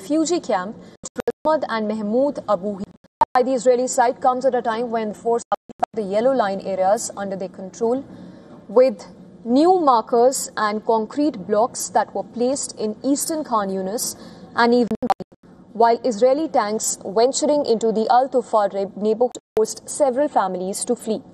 refugee camp Ahmad and Mahmoud Abuhi by the Israeli side comes at a time when the force occupied the yellow line areas under their control, with new markers and concrete blocks that were placed in eastern Khan Yunis and even while Israeli tanks venturing into the Al Tufar neighborhood forced several families to flee.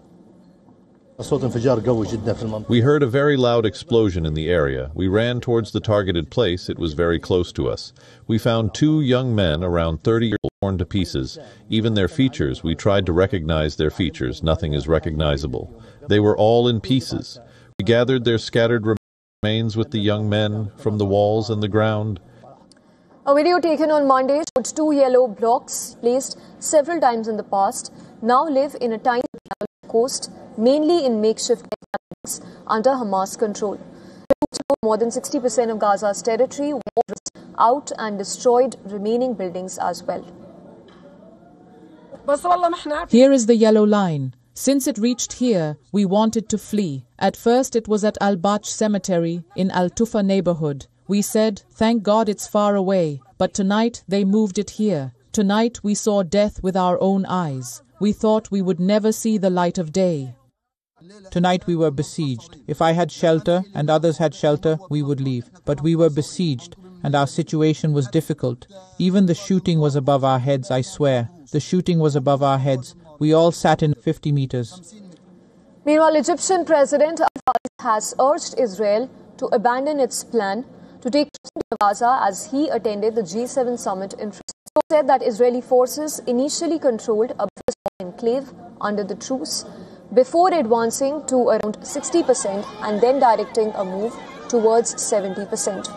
We heard a very loud explosion in the area. We ran towards the targeted place. It was very close to us. We found 2 young men around 30 years old torn to pieces. Even their features, we tried to recognize their features. Nothing is recognizable. They were all in pieces. We gathered their scattered remains with the young men from the walls and the ground. A video taken on Monday showed 2 yellow blocks placed several times in the past now live in a tiny coast, mainly in makeshift camps under Hamas control. More than 60% of Gaza's territory was out and destroyed remaining buildings as well. Here is the yellow line. Since it reached here, we wanted to flee. At first it was at Al-Bach Cemetery in Al-Tufa neighborhood. We said, thank God it's far away. But tonight they moved it here. Tonight we saw death with our own eyes. We thought we would never see the light of day. Tonight we were besieged. If I had shelter and others had shelter, we would leave. But we were besieged and our situation was difficult. Even the shooting was above our heads, I swear. The shooting was above our heads. We all sat in 50 meters. Meanwhile, Egyptian President Al-Fayyad has urged Israel to abandon its plan to take Gaza as he attended the G7 summit in France. He said that Israeli forces initially controlled a enclave under the truce before advancing to around 60% and then directing a move towards 70%.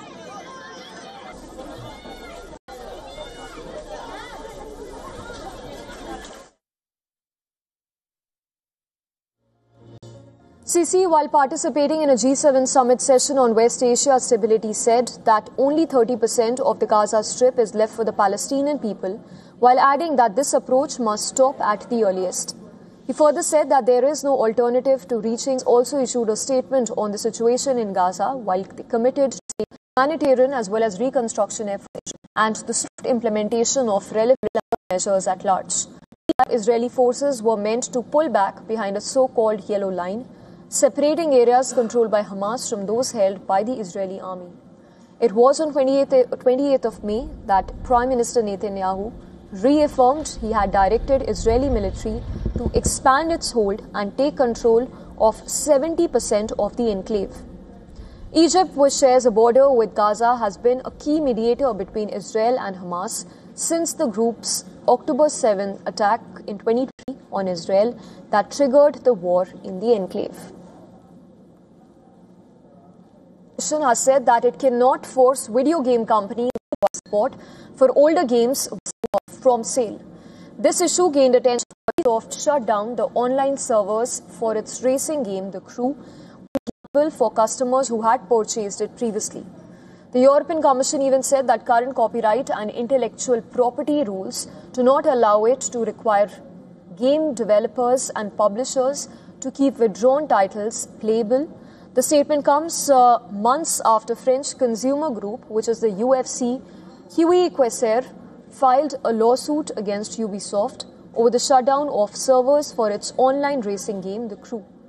Sisi, while participating in a G7 summit session on West Asia stability, said that only 30% of the Gaza Strip is left for the Palestinian people, while adding that this approach must stop at the earliest. He further said that there is no alternative to reaching. Also issued a statement on the situation in Gaza, while committed to humanitarian as well as reconstruction efforts and the swift implementation of relevant measures at large. Israeli forces were meant to pull back behind a so-called yellow line, separating areas controlled by Hamas from those held by the Israeli army. It was on 28th of May that Prime Minister Netanyahu reaffirmed he had directed Israeli military to expand its hold and take control of 70% of the enclave. Egypt, which shares a border with Gaza, has been a key mediator between Israel and Hamas since the group's October 7 attack in 2020 on Israel that triggered the war in the enclave. Has said that it cannot force video game companies to support for older games from sale. This issue gained attention when Microsoft shut down the online servers for its racing game, The Crew, for customers who had purchased it previously. The European Commission even said that current copyright and intellectual property rules do not allow it to require game developers and publishers to keep withdrawn titles playable. The statement comes months after French consumer group, which is the UFC, Huey Queser, filed a lawsuit against Ubisoft over the shutdown of servers for its online racing game, The Crew.